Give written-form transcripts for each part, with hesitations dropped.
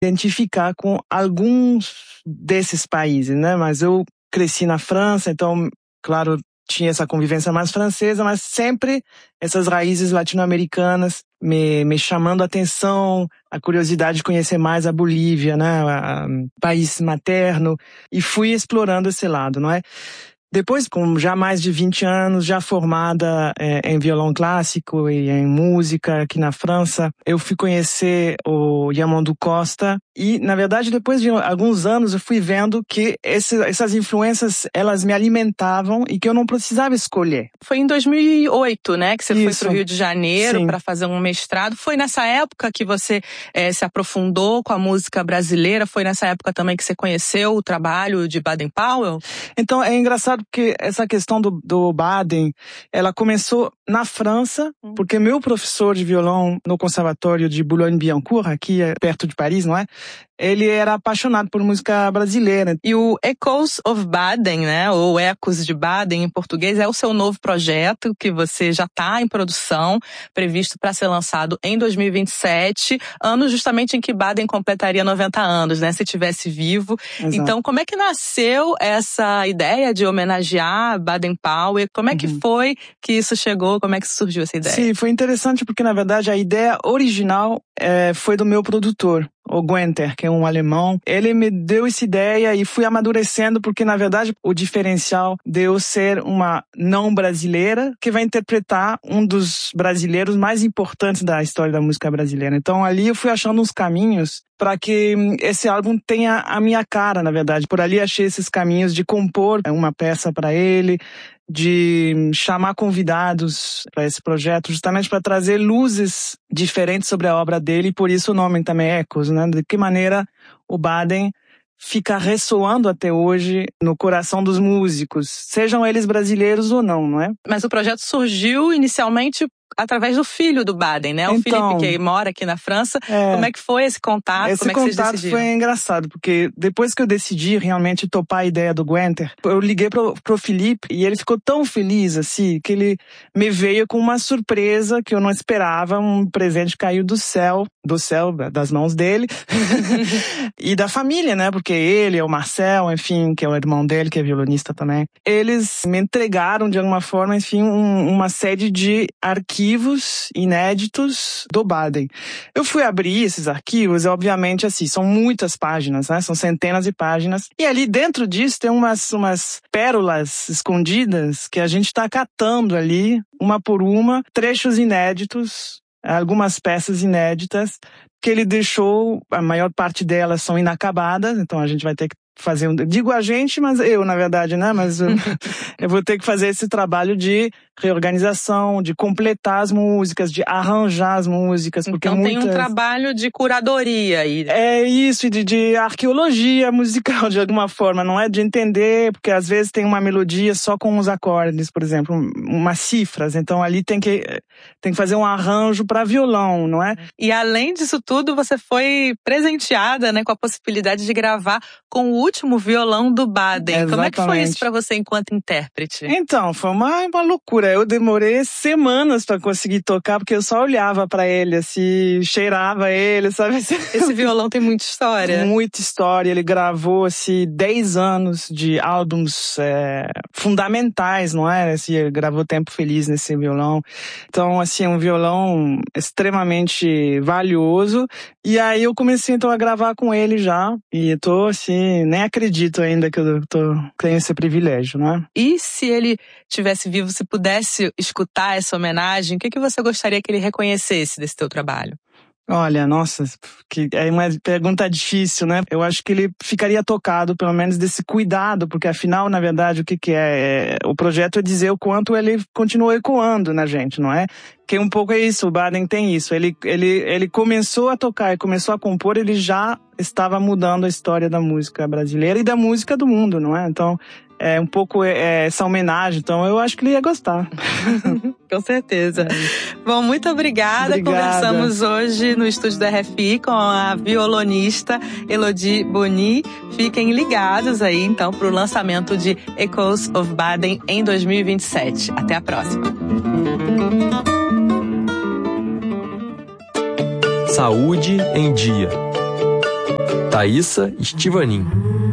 identificar com alguns desses países, né? Mas eu cresci na França, então, claro, tinha essa convivência mais francesa, mas sempre essas raízes latino-americanas me chamando a atenção, a curiosidade de conhecer mais a Bolívia, né? O país materno, e fui explorando esse lado, não é? Depois, com já mais de 20 anos, já formada em violão clássico e em música aqui na França, eu fui conhecer o Yamandu Costa e, na verdade, depois de alguns anos, eu fui vendo que essas influências, elas me alimentavam e que eu não precisava escolher. Foi em 2008, né, que você Isso. foi para o Rio de Janeiro para fazer um mestrado. Foi nessa época que você se aprofundou com a música brasileira? Foi nessa época também que você conheceu o trabalho de Baden-Powell? Então, é engraçado porque essa questão do Baden, ela começou na França, porque meu professor de violão no Conservatório de Boulogne-Billancourt, aqui perto de Paris, não é? Ele era apaixonado por música brasileira. E o Echoes of Baden, né, ou Ecos de Baden em português, é o seu novo projeto que você já está em produção, previsto para ser lançado em 2027, ano justamente em que Baden completaria 90 anos, né, se estivesse vivo. Exato. Então, como é que nasceu essa ideia de homenagear Baden-Powell? Como é que foi que isso chegou? Como é que surgiu essa ideia? Sim, foi interessante porque, na verdade, a ideia original foi do meu produtor, o Guenter, que é um alemão. Ele me deu essa ideia e fui amadurecendo porque, na verdade, o diferencial de eu ser uma não brasileira que vai interpretar um dos brasileiros mais importantes da história da música brasileira. Então, ali eu fui achando uns caminhos para que esse álbum tenha a minha cara, na verdade. Por ali achei esses caminhos de compor uma peça para ele, de chamar convidados para esse projeto, justamente para trazer luzes diferentes sobre a obra dele, e por isso o nome também é Ecos, né? De que maneira o Baden fica ressoando até hoje no coração dos músicos, sejam eles brasileiros ou não, não é? Mas o projeto surgiu inicialmente através do filho do Baden, né? O Felipe, que mora aqui na França. Como é que foi esse contato? Esse como é que vocês contato decidiram? foi engraçado, porque depois que eu decidi realmente topar a ideia do Guenter, eu liguei pro Felipe e ele ficou tão feliz, assim, que ele me veio com uma surpresa que eu não esperava, um presente caiu do céu, das mãos dele, e da família, né? Porque ele, o Marcel, enfim, que é o irmão dele, que é violonista também, eles me entregaram, de alguma forma, enfim, uma série de arquivos inéditos do Baden. Eu fui abrir esses arquivos e, obviamente, assim, são muitas páginas, né? São centenas de páginas. E ali dentro disso tem umas pérolas escondidas que a gente está catando ali, uma por uma, trechos inéditos, algumas peças inéditas que ele deixou, a maior parte delas são inacabadas, então a gente vai ter que fazer digo a gente, mas eu, na verdade, né? Mas eu vou ter que fazer esse trabalho de reorganização, de completar as músicas, de arranjar as músicas. Porque então tem um trabalho de curadoria aí. É isso, de arqueologia musical, de alguma forma, não é? De entender, porque às vezes tem uma melodia só com os acordes, por exemplo, umas cifras, então ali tem que fazer um arranjo para violão, não é? E além disso tudo, você foi presenteada, né, com a possibilidade de gravar com o último violão do Baden. Exatamente. Como é que foi isso para você enquanto intérprete? Então, foi uma loucura. Eu demorei semanas para conseguir tocar, porque eu só olhava para ele, assim, cheirava ele, sabe? Esse violão tem muita história. Muita história. Ele gravou, assim, 10 anos de álbuns fundamentais, não é? Assim, ele gravou Tempo Feliz nesse violão. Então, assim, é um violão extremamente valioso. E aí eu comecei, então, a gravar com ele já. E tô, assim, nem acredito ainda que eu tenho esse privilégio, né? E se ele tivesse vivo, se pudesse escutar essa homenagem, o que você gostaria que ele reconhecesse desse teu trabalho? Olha, nossa, que é uma pergunta difícil, né? Eu acho que ele ficaria tocado, pelo menos, desse cuidado, porque afinal, na verdade, o que é? O projeto é dizer o quanto ele continua ecoando na gente, não é? Que um pouco é isso, o Baden tem isso. Ele começou a tocar, começou a compor, ele já estava mudando a história da música brasileira e da música do mundo, não é? Então, é um pouco essa homenagem, então eu acho que ele ia gostar. Com certeza. Bom, muito obrigada. Conversamos hoje no estúdio da RFI com a violonista Elodie Boni. Fiquem ligados aí, então, para o lançamento de Echoes of Baden em 2027. Até a próxima. Saúde em Dia. Thaísa Estivanin.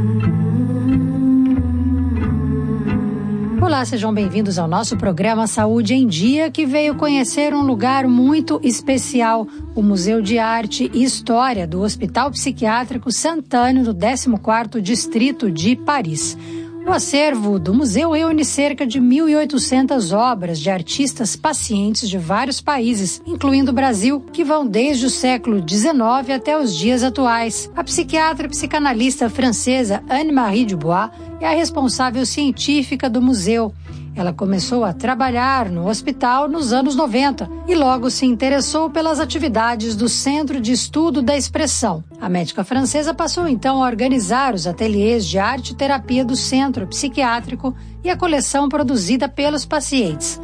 Olá, sejam bem-vindos ao nosso programa Saúde em Dia, que veio conhecer um lugar muito especial, o Museu de Arte e História do Hospital Psiquiátrico Sainte-Anne, no 14º Distrito de Paris. O acervo do museu reúne cerca de 1.800 obras de artistas pacientes de vários países, incluindo o Brasil, que vão desde o século XIX até os dias atuais. A psiquiatra e psicanalista francesa Anne-Marie Dubois é a responsável científica do museu. Ela começou a trabalhar no hospital nos anos 90 e logo se interessou pelas atividades do Centro de Estudo da Expressão. A médica francesa passou então a organizar os ateliês de arte e terapia do centro psiquiátrico e a coleção produzida pelos pacientes.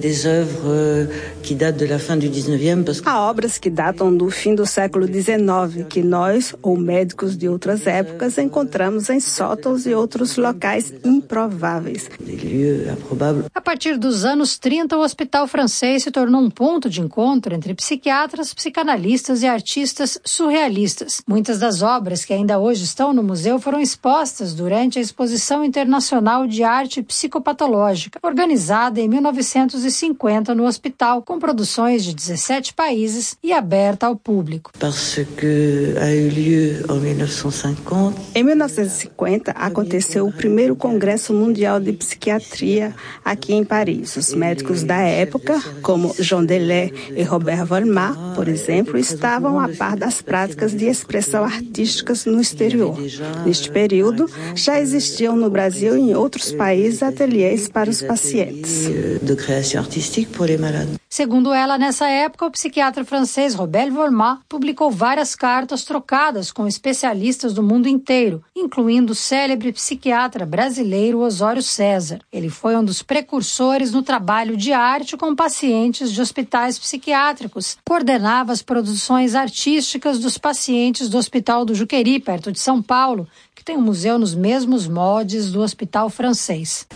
Há obras que datam do fim do século XIX, que nós, ou médicos de outras épocas, encontramos em sótãos e outros locais improváveis. A partir dos anos 30, o hospital francês se tornou um ponto de encontro entre psiquiatras, psicanalistas e artistas surrealistas. Muitas das obras que ainda hoje estão no museu foram expostas durante a Exposição Internacional de Arte Psicopatológica, organizada em 1950 no hospital, com produções de 17 países e aberta ao público. Em 1950, aconteceu o primeiro Congresso Mundial de Psiquiatria aqui em Paris. Os médicos da época, como Jean Delay e Robert Volmar, por exemplo, estavam a par das práticas de expressão artísticas no exterior. Neste período, já existiam no Brasil e em outros países ateliês para os pacientes. Segundo ela, nessa época, o psiquiatra francês Robert Volmar publicou várias cartas trocadas com especialistas do mundo inteiro, incluindo o célebre psiquiatra brasileiro Osório César. Ele foi um dos precursores no trabalho de arte com pacientes de hospitais psiquiátricos. Coordenava as produções artísticas dos pacientes do Hospital do Juqueri, perto de São Paulo, que tem um museu nos mesmos moldes do hospital francês.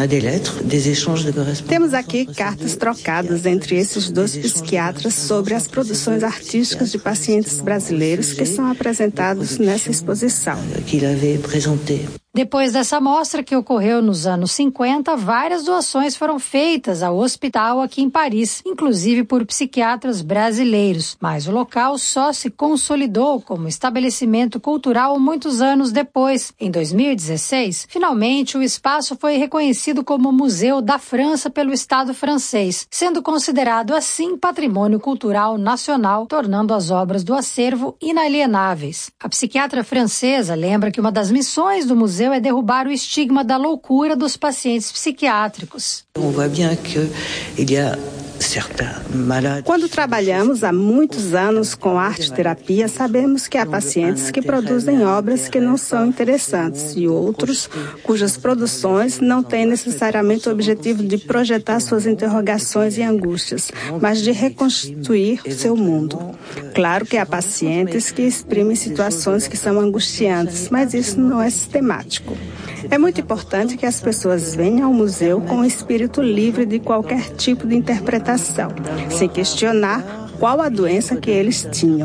Temos aqui cartas trocadas entre esses dois psiquiatras sobre as produções artísticas de pacientes brasileiros que são apresentados nessa exposição. Depois dessa mostra, que ocorreu nos anos 50, várias doações foram feitas ao hospital aqui em Paris, inclusive por psiquiatras brasileiros. Mas o local só se consolidou como estabelecimento cultural muitos anos depois. Em 2016, finalmente o espaço foi reconhecido como Museu da França pelo Estado francês, sendo considerado assim patrimônio cultural nacional, tornando as obras do acervo inalienáveis. A psiquiatra francesa lembra que uma das missões do museu é derrubar o estigma da loucura dos pacientes psiquiátricos. Quando trabalhamos há muitos anos com arte-terapia, sabemos que há pacientes que produzem obras que não são interessantes e outros cujas produções não têm necessariamente o objetivo de projetar suas interrogações e angústias, mas de reconstituir o seu mundo. Claro que há pacientes que exprimem situações que são angustiantes, mas isso não é sistemático. É muito importante que as pessoas venham ao museu com o espírito livre de qualquer tipo de interpretação, sem questionar qual a doença que eles tinham.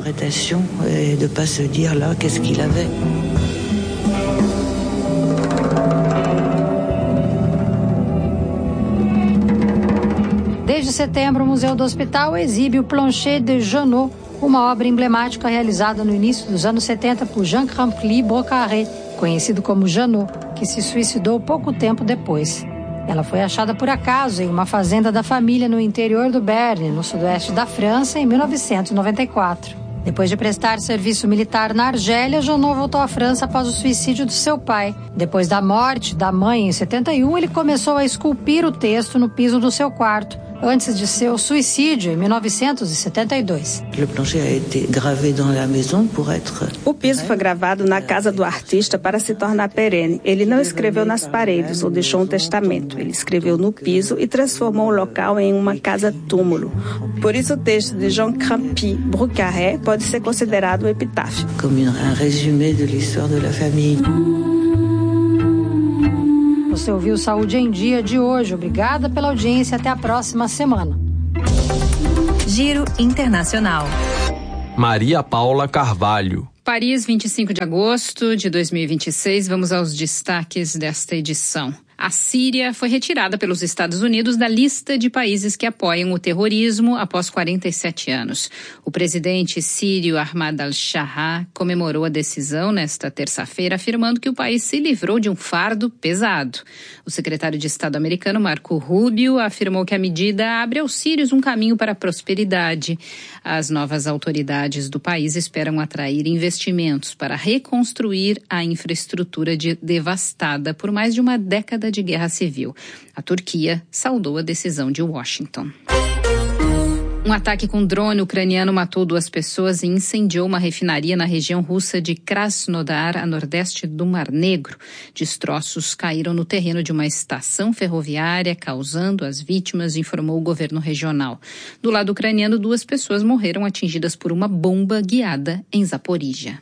Desde setembro, o Museu do Hospital exibe o Plancher de Janot, uma obra emblemática realizada no início dos anos 70 por Jean Rempli Bocarré, conhecido como Janot, que se suicidou pouco tempo depois. Ela foi achada por acaso em uma fazenda da família no interior do Béarn, no sudoeste da França, em 1994. Depois de prestar serviço militar na Argélia, Janot voltou à França após o suicídio do seu pai. Depois da morte da mãe, em 71, ele começou a esculpir o texto no piso do seu quarto, antes de seu suicídio em 1972. O piso foi gravado na casa do artista para se tornar perene. Ele não escreveu nas paredes ou deixou um testamento. Ele escreveu no piso e transformou o local em uma casa-túmulo. Por isso o texto de Jean Rempli Bocarré pode ser considerado um epitáfio. Como um resumé da história da família. Você ouviu Saúde em Dia de hoje. Obrigada pela audiência. Até a próxima semana. Giro Internacional. Maria Paula Carvalho. Paris, 25 de agosto de 2026. Vamos aos destaques desta edição. A Síria foi retirada pelos Estados Unidos da lista de países que apoiam o terrorismo após 47 anos. O presidente sírio Ahmad al-Shara comemorou a decisão nesta terça-feira, afirmando que o país se livrou de um fardo pesado. O secretário de Estado americano Marco Rubio afirmou que a medida abre aos sírios um caminho para a prosperidade. As novas autoridades do país esperam atrair investimentos para reconstruir a infraestrutura devastada por mais de uma década de guerra civil. A Turquia saudou a decisão de Washington. Um ataque com drone ucraniano matou 2 pessoas e incendiou uma refinaria na região russa de Krasnodar, a nordeste do Mar Negro. Destroços caíram no terreno de uma estação ferroviária, causando as vítimas, informou o governo regional. Do lado ucraniano, 2 pessoas morreram atingidas por uma bomba guiada em Zaporíjia.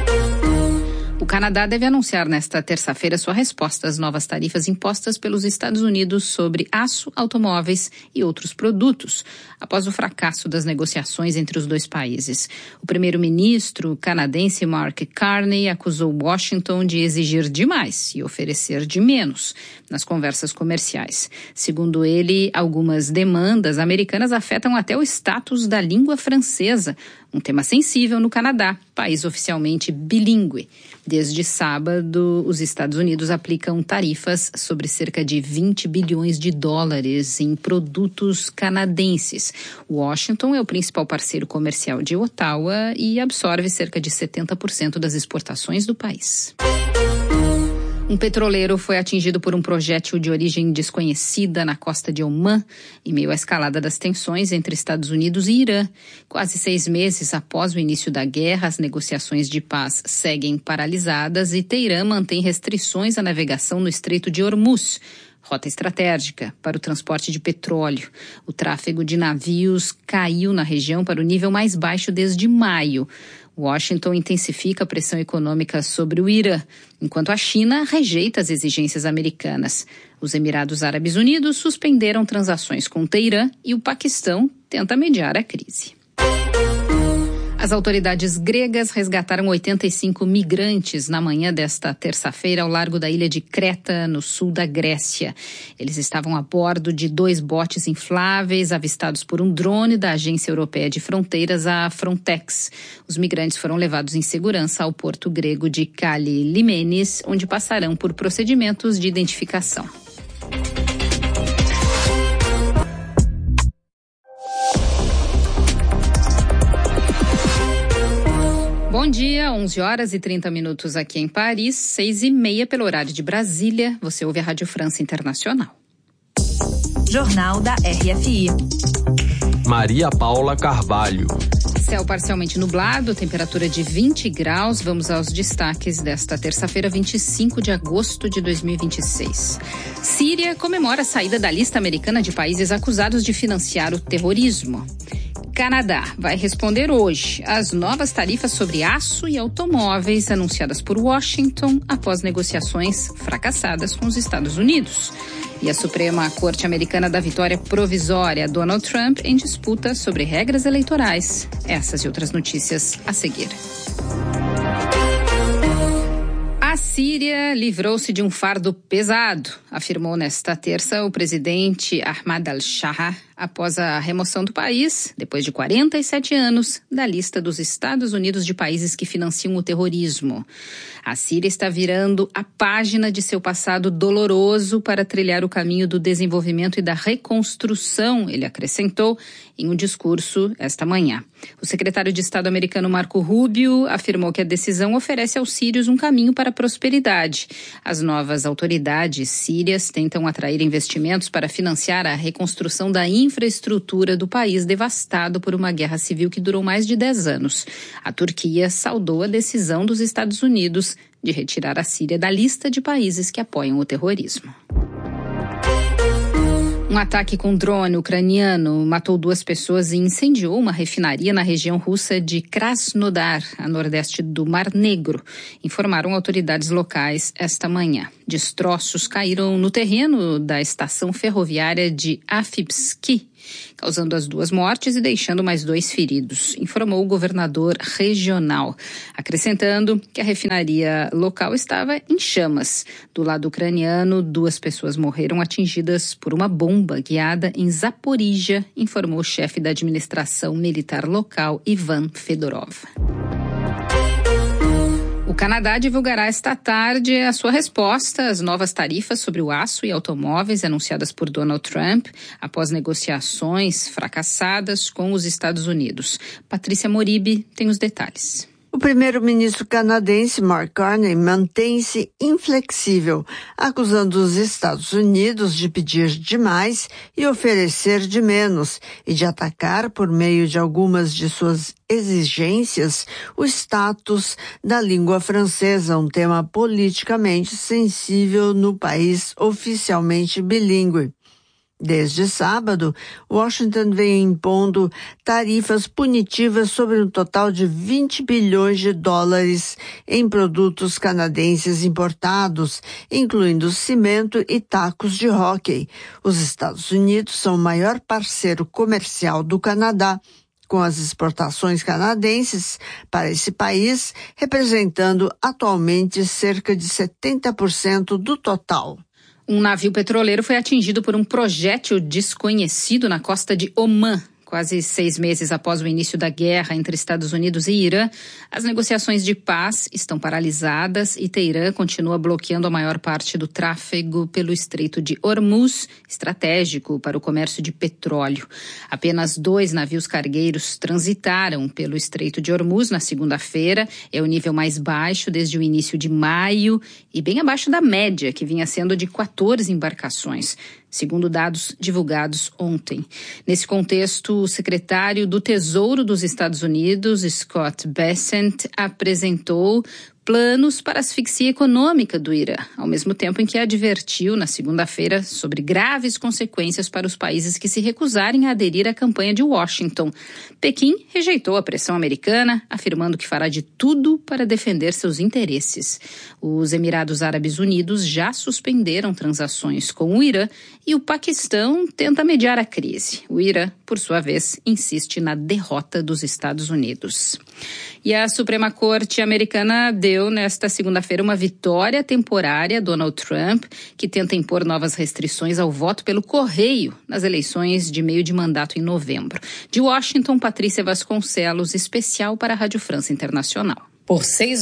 O Canadá deve anunciar nesta terça-feira sua resposta às novas tarifas impostas pelos Estados Unidos sobre aço, automóveis e outros produtos, após o fracasso das negociações entre os 2 países. O primeiro-ministro canadense Mark Carney acusou Washington de exigir demais e oferecer de menos nas conversas comerciais. Segundo ele, algumas demandas americanas afetam até o status da língua francesa, um tema sensível no Canadá, país oficialmente bilíngue. Desde sábado, os Estados Unidos aplicam tarifas sobre cerca de 20 bilhões de dólares em produtos canadenses. Washington é o principal parceiro comercial de Ottawa e absorve cerca de 70% das exportações do país. Um petroleiro foi atingido por um projétil de origem desconhecida na costa de Omã, em meio à escalada das tensões entre Estados Unidos e Irã. Quase 6 meses após o início da guerra, as negociações de paz seguem paralisadas e Teherã mantém restrições à navegação no Estreito de Hormuz, rota estratégica para o transporte de petróleo. O tráfego de navios caiu na região para o nível mais baixo desde maio. Washington intensifica a pressão econômica sobre o Irã, enquanto a China rejeita as exigências americanas. Os Emirados Árabes Unidos suspenderam transações com Teherã e o Paquistão tenta mediar a crise. As autoridades gregas resgataram 85 migrantes na manhã desta terça-feira ao largo da ilha de Creta, no sul da Grécia. Eles estavam a bordo de 2 botes infláveis avistados por um drone da Agência Europeia de Fronteiras, a Frontex. Os migrantes foram levados em segurança ao porto grego de Kallimenes, onde passarão por procedimentos de identificação. Bom dia, 11 horas e 30 minutos aqui em Paris, 6h30 pelo horário de Brasília. Você ouve a Rádio França Internacional. Jornal da RFI. Maria Paula Carvalho. Céu parcialmente nublado, temperatura de 20 graus. Vamos aos destaques desta terça-feira, 25 de agosto de 2026. Síria comemora a saída da lista americana de países acusados de financiar o terrorismo. Canadá vai responder hoje às novas tarifas sobre aço e automóveis anunciadas por Washington após negociações fracassadas com os Estados Unidos. E a Suprema Corte Americana dá vitória provisória a Donald Trump em disputa sobre regras eleitorais. Essas e outras notícias a seguir. A Síria livrou-se de um fardo pesado, afirmou nesta terça o presidente Ahmad al-Shara, após a remoção do país, depois de 47 anos, da lista dos Estados Unidos de países que financiam o terrorismo. A Síria está virando a página de seu passado doloroso para trilhar o caminho do desenvolvimento e da reconstrução, ele acrescentou em um discurso esta manhã. O secretário de Estado americano Marco Rubio afirmou que a decisão oferece aos sírios um caminho para a prosperidade. As novas autoridades sírias tentam atrair investimentos para financiar a reconstrução da infraestrutura do país devastado por uma guerra civil que durou mais de 10 anos. A Turquia saudou a decisão dos Estados Unidos de retirar a Síria da lista de países que apoiam o terrorismo. Um ataque com drone ucraniano matou 2 pessoas e incendiou uma refinaria na região russa de Krasnodar, a nordeste do Mar Negro, informaram autoridades locais esta manhã. Destroços caíram no terreno da estação ferroviária de Afipski, causando as 2 mortes e deixando mais 2 feridos, informou o governador regional, acrescentando que a refinaria local estava em chamas. Do lado ucraniano, 2 pessoas morreram atingidas por uma bomba guiada em Zaporíjia, informou o chefe da administração militar local, Ivan Fedorov. O Canadá divulgará esta tarde a sua resposta às novas tarifas sobre o aço e automóveis anunciadas por Donald Trump após negociações fracassadas com os Estados Unidos. Patrícia Moribe tem os detalhes. O primeiro-ministro canadense Mark Carney mantém-se inflexível, acusando os Estados Unidos de pedir demais e oferecer de menos, e de atacar, por meio de algumas de suas exigências, o status da língua francesa, um tema politicamente sensível no país oficialmente bilíngue. Desde sábado, Washington vem impondo tarifas punitivas sobre um total de 20 bilhões de dólares em produtos canadenses importados, incluindo cimento e tacos de hóquei. Os Estados Unidos são o maior parceiro comercial do Canadá, com as exportações canadenses para esse país representando atualmente cerca de 70% do total. Um navio petroleiro foi atingido por um projétil desconhecido na costa de Omã. Quase 6 meses após o início da guerra entre Estados Unidos e Irã, as negociações de paz estão paralisadas e Teherã continua bloqueando a maior parte do tráfego pelo Estreito de Hormuz, estratégico para o comércio de petróleo. Apenas 2 navios cargueiros transitaram pelo Estreito de Hormuz na segunda-feira. É o nível mais baixo desde o início de maio e bem abaixo da média, que vinha sendo de 14 embarcações. Segundo dados divulgados ontem. Nesse contexto, o secretário do Tesouro dos Estados Unidos, Scott Bessent, apresentou planos para a asfixia econômica do Irã, ao mesmo tempo em que advertiu na segunda-feira sobre graves consequências para os países que se recusarem a aderir à campanha de Washington. Pequim rejeitou a pressão americana, afirmando que fará de tudo para defender seus interesses. Os Emirados Árabes Unidos já suspenderam transações com o Irã e o Paquistão tenta mediar a crise. O Irã, por sua vez, insiste na derrota dos Estados Unidos. E a Suprema Corte americana deu nesta segunda-feira uma vitória temporária a Donald Trump, que tenta impor novas restrições ao voto pelo correio nas eleições de meio de mandato em novembro. De Washington, Patrícia Vasconcelos, especial para a Rádio França Internacional. Por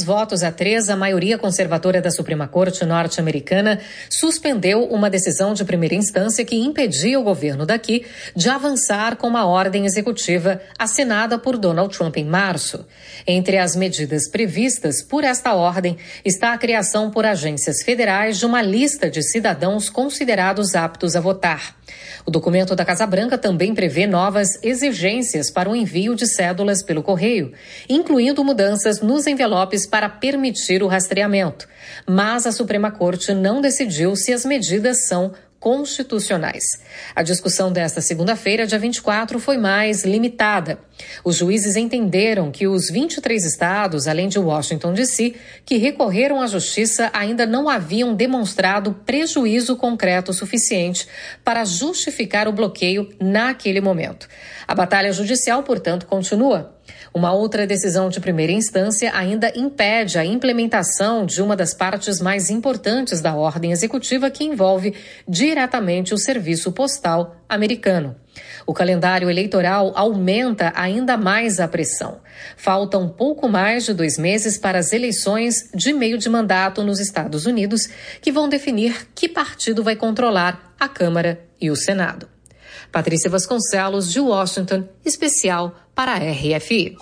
6-3, a maioria conservadora da Suprema Corte norte-americana suspendeu uma decisão de primeira instância que impedia o governo daqui de avançar com uma ordem executiva assinada por Donald Trump em março. Entre as medidas previstas por esta ordem está a criação por agências federais de uma lista de cidadãos considerados aptos a votar. O documento da Casa Branca também prevê novas exigências para o envio de cédulas pelo correio, incluindo mudanças nos envelopes para permitir o rastreamento. Mas a Suprema Corte não decidiu se as medidas são constitucionais. A discussão desta segunda-feira, dia 24, foi mais limitada. Os juízes entenderam que os 23 estados, além de Washington D.C., que recorreram à justiça ainda não haviam demonstrado prejuízo concreto suficiente para justificar o bloqueio naquele momento. A batalha judicial, portanto, continua. Uma outra decisão de primeira instância ainda impede a implementação de uma das partes mais importantes da ordem executiva, que envolve diretamente o serviço postal americano. O calendário eleitoral aumenta ainda mais a pressão. Faltam pouco mais de 2 meses para as eleições de meio de mandato nos Estados Unidos, que vão definir que partido vai controlar a Câmara e o Senado. Patrícia Vasconcelos, de Washington, especial para a RFI.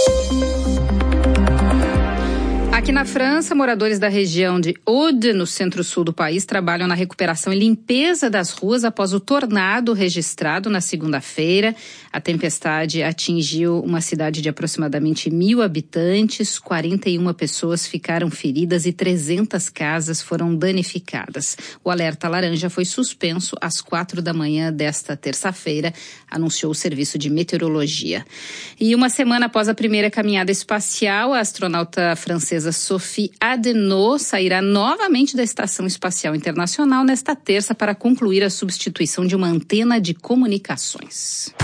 Aqui na França, moradores da região de Aude, no centro-sul do país, trabalham na recuperação e limpeza das ruas após o tornado registrado na segunda-feira. A tempestade atingiu uma cidade de aproximadamente 1.000 habitantes, 41 pessoas ficaram feridas e 300 casas foram danificadas. O alerta laranja foi suspenso às 4 da manhã desta terça-feira, anunciou o Serviço de Meteorologia. E uma semana após a primeira caminhada espacial, a astronauta francesa francesa Sophie Adenauer sairá novamente da Estação Espacial Internacional nesta terça para concluir a substituição de uma antena de comunicações.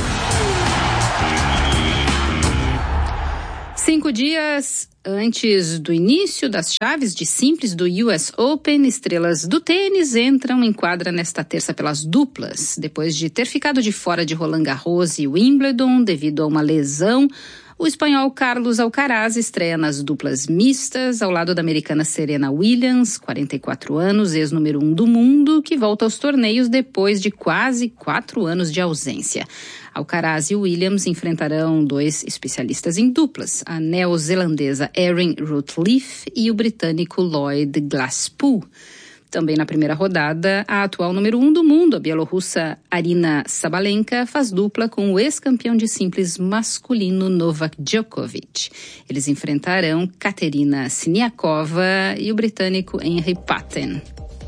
5 dias antes do início das chaves de simples do US Open, estrelas do tênis entram em quadra nesta terça pelas duplas. Depois de ter ficado de fora de Roland Garros e Wimbledon devido a uma lesão, o espanhol Carlos Alcaraz estreia nas duplas mistas ao lado da americana Serena Williams, 44 anos, ex-número 1 do mundo, que volta aos torneios depois de quase 4 anos de ausência. Alcaraz e Williams enfrentarão 2 especialistas em duplas, a neozelandesa Erin Routliffe e o britânico Lloyd Glasspool. Também na primeira rodada, a atual número 1 do mundo, a bielorrussa Arina Sabalenka, faz dupla com o ex-campeão de simples masculino Novak Djokovic. Eles enfrentarão Katerina Siniakova e o britânico Henry Patten.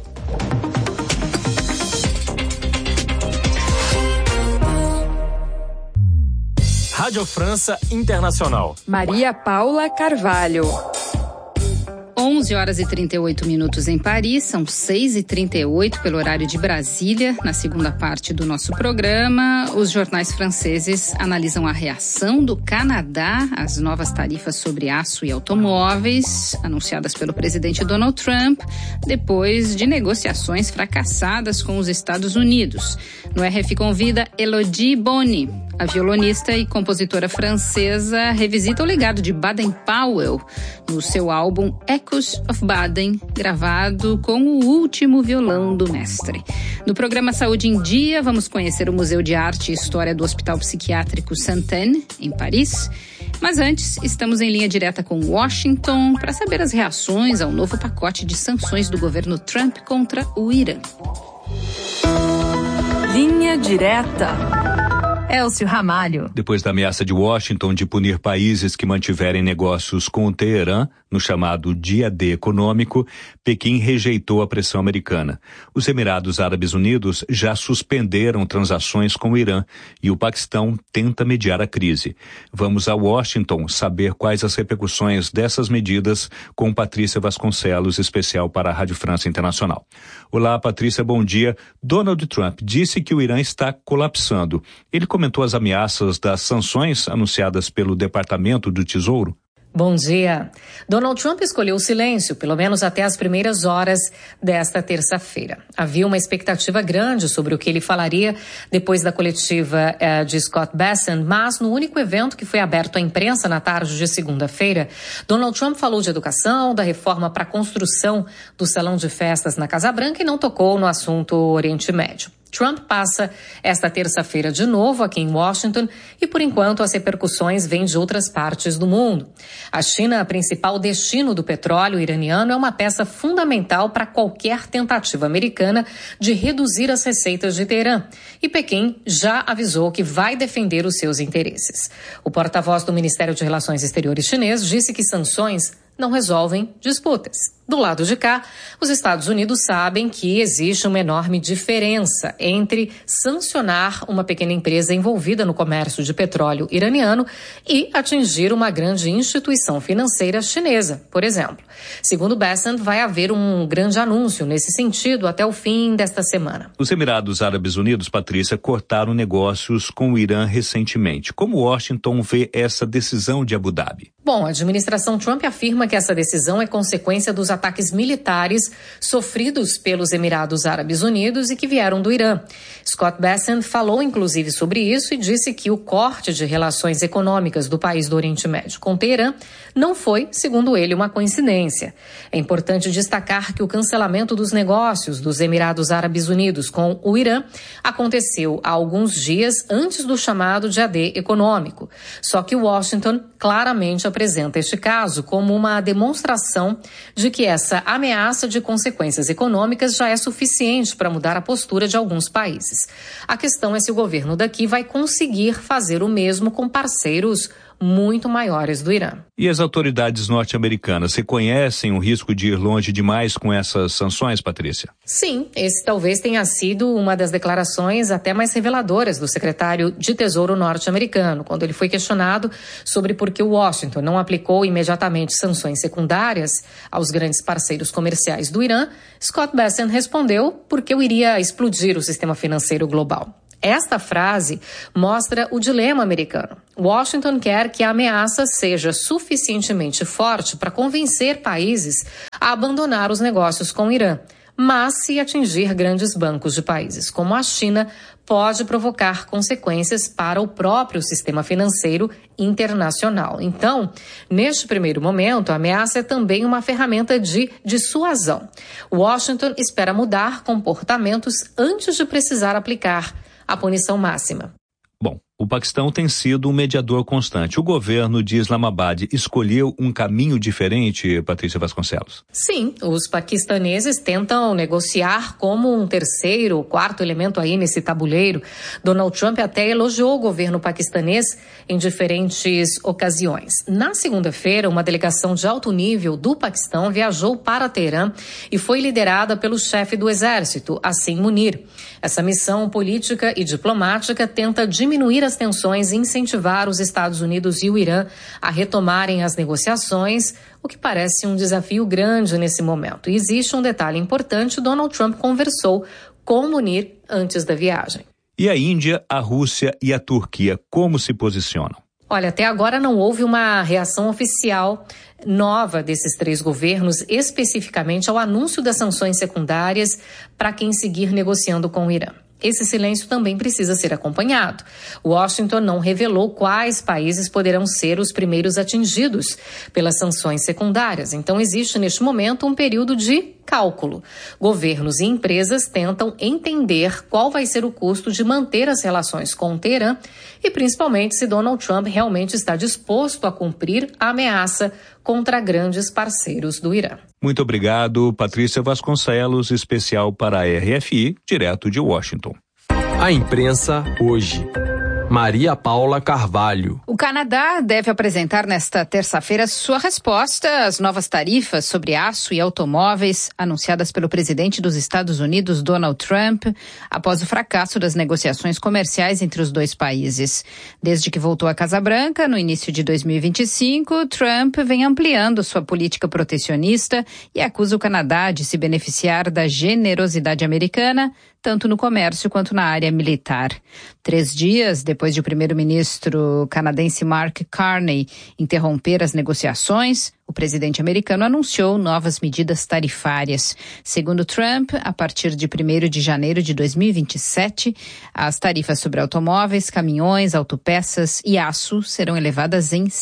Rádio França Internacional. Maria Paula Carvalho. 11 horas e 38 minutos em Paris, são 6h38 pelo horário de Brasília. Na segunda parte do nosso programa, os jornais franceses analisam a reação do Canadá às novas tarifas sobre aço e automóveis, anunciadas pelo presidente Donald Trump, depois de negociações fracassadas com os Estados Unidos. No RF Convida, Elodie Boni, a violonista e compositora francesa, revisita o legado de Baden-Powell no seu álbum Echoes of Baden, gravado com o último violão do mestre. No programa Saúde em Dia, vamos conhecer o Museu de Arte e História do Hospital Psiquiátrico Sainte-Anne, em Paris. Mas antes, estamos em linha direta com Washington para saber as reações ao novo pacote de sanções do governo Trump contra o Irã. Linha direta. Elcio Ramalho. Depois da ameaça de Washington de punir países que mantiverem negócios com o Teherã, no chamado Dia D econômico, Pequim rejeitou a pressão americana. Os Emirados Árabes Unidos já suspenderam transações com o Irã e o Paquistão tenta mediar a crise. Vamos a Washington saber quais as repercussões dessas medidas com Patrícia Vasconcelos, especial para a Rádio França Internacional. Olá, Patrícia, bom dia. Donald Trump disse que o Irã está colapsando. Ele comentou as ameaças das sanções anunciadas pelo Departamento do Tesouro? Bom dia. Donald Trump escolheu o silêncio, pelo menos até as primeiras horas desta terça-feira. Havia uma expectativa grande sobre o que ele falaria depois da coletiva de Scott Bessent, mas no único evento que foi aberto à imprensa na tarde de segunda-feira, Donald Trump falou de educação, da reforma para a construção do salão de festas na Casa Branca e não tocou no assunto Oriente Médio. Trump passa esta terça-feira de novo aqui em Washington e, por enquanto, as repercussões vêm de outras partes do mundo. A China, principal destino do petróleo iraniano, é uma peça fundamental para qualquer tentativa americana de reduzir as receitas de Teherã. E Pequim já avisou que vai defender os seus interesses. O porta-voz do Ministério de Relações Exteriores chinês disse que sanções não resolvem disputas. Do lado de cá, os Estados Unidos sabem que existe uma enorme diferença entre sancionar uma pequena empresa envolvida no comércio de petróleo iraniano e atingir uma grande instituição financeira chinesa, por exemplo. Segundo Bessent, vai haver um grande anúncio nesse sentido até o fim desta semana. Os Emirados Árabes Unidos, Patrícia, cortaram negócios com o Irã recentemente. Como Washington vê essa decisão de Abu Dhabi? Bom, a administração Trump afirma que essa decisão é consequência dos ataques militares sofridos pelos Emirados Árabes Unidos e que vieram do Irã. Scott Bessent falou inclusive sobre isso e disse que o corte de relações econômicas do país do Oriente Médio com Teherã não foi, segundo ele, uma coincidência. É importante destacar que o cancelamento dos negócios dos Emirados Árabes Unidos com o Irã aconteceu há alguns dias antes do chamado Dia D econômico. Só que Washington claramente apresenta este caso como uma demonstração de que essa ameaça de consequências econômicas já é suficiente para mudar a postura de alguns países. A questão é se o governo daqui vai conseguir fazer o mesmo com parceiros muito maiores do Irã. E as autoridades norte-americanas reconhecem o risco de ir longe demais com essas sanções, Patrícia? Sim, esse talvez tenha sido uma das declarações até mais reveladoras do secretário de Tesouro norte-americano, quando ele foi questionado sobre por que Washington não aplicou imediatamente sanções secundárias aos grandes parceiros comerciais do Irã. Scott Bessent respondeu porque eu iria explodir o sistema financeiro global. Esta frase mostra o dilema americano. Washington quer que a ameaça seja suficientemente forte para convencer países a abandonar os negócios com o Irã. Mas, se atingir grandes bancos de países como a China, pode provocar consequências para o próprio sistema financeiro internacional. Então, neste primeiro momento, a ameaça é também uma ferramenta de dissuasão. Washington espera mudar comportamentos antes de precisar aplicar a punição máxima. Bom, o Paquistão tem sido um mediador constante. O governo de Islamabad escolheu um caminho diferente, Patrícia Vasconcelos? Sim, os paquistaneses tentam negociar como um terceiro ou quarto elemento aí nesse tabuleiro. Donald Trump até elogiou o governo paquistanês em diferentes ocasiões. Na segunda-feira, uma delegação de alto nível do Paquistão viajou para Teherã e foi liderada pelo chefe do exército, Asim Munir. Essa missão política e diplomática tenta diminuir as tensões e incentivar os Estados Unidos e o Irã a retomarem as negociações, o que parece um desafio grande nesse momento. E existe um detalhe importante: Donald Trump conversou com Munir antes da viagem. E a Índia, a Rússia e a Turquia, como se posicionam? Olha, até agora não houve uma reação oficial nova desses três governos, especificamente ao anúncio das sanções secundárias para quem seguir negociando com o Irã. Esse silêncio também precisa ser acompanhado. Washington não revelou quais países poderão ser os primeiros atingidos pelas sanções secundárias. Então, existe neste momento um período de cálculo. Governos e empresas tentam entender qual vai ser o custo de manter as relações com o Teherã e, principalmente, se Donald Trump realmente está disposto a cumprir a ameaça contra grandes parceiros do Irã. Muito obrigado, Patrícia Vasconcelos, especial para a RFI, direto de Washington. A imprensa hoje. Maria Paula Carvalho. O Canadá deve apresentar nesta terça-feira sua resposta às novas tarifas sobre aço e automóveis anunciadas pelo presidente dos Estados Unidos, Donald Trump, após o fracasso das negociações comerciais entre os dois países. Desde que voltou à Casa Branca, no início de 2025, Trump vem ampliando sua política protecionista e acusa o Canadá de se beneficiar da generosidade americana, tanto no comércio quanto na área militar. 3 dias depois de o primeiro-ministro canadense Mark Carney interromper as negociações, o presidente americano anunciou novas medidas tarifárias. Segundo Trump, a partir de 1º de janeiro de 2027, as tarifas sobre automóveis, caminhões, autopeças e aço serão elevadas em